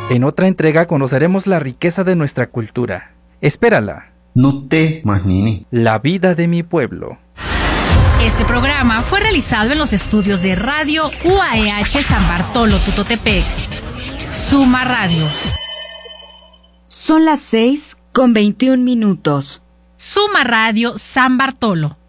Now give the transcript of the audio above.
En otra entrega conoceremos la riqueza de nuestra cultura. Espérala. Nutte Mahnini. La vida de mi pueblo. Este programa fue realizado en los estudios de Radio UAEH San Bartolo, Tutotepec. Suma Radio. Son las 6:21. Suma Radio San Bartolo.